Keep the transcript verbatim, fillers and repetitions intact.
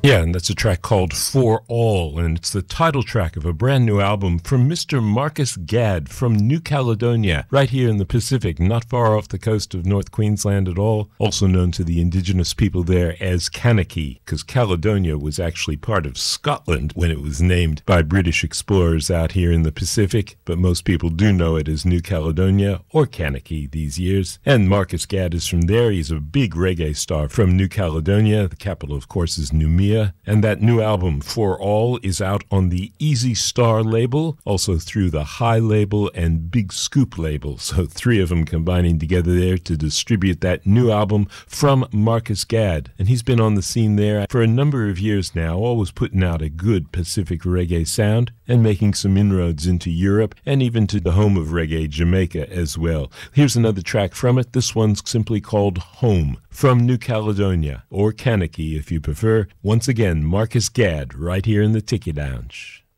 Yeah, and that's a track called For All, and it's the title track of a brand new album from Mister Marcus Gadd from New Caledonia, right here in the Pacific, not far off the coast of North Queensland at all, also known to the indigenous people there as Kanaki, because Caledonia was actually part of Scotland when it was named by British explorers out here in the Pacific, but most people do know it as New Caledonia or Kanaki these years. And Marcus Gadd is from there. He's a big reggae star from New Caledonia. The capital, of course, is Noumea. And that new album, For All, is out on the Easy Star label, also through the High label and Big Scoop label. So three of them combining together there to distribute that new album from Marcus Gadd. And he's been on the scene there for a number of years now, always putting out a good Pacific reggae sound and making some inroads into Europe and even to the home of reggae, Jamaica, as well. Here's another track from it. This one's simply called Home, from New Caledonia, or Kanaki if you prefer. Once again, Marcus Gadd, right here in the Tiki Lounge.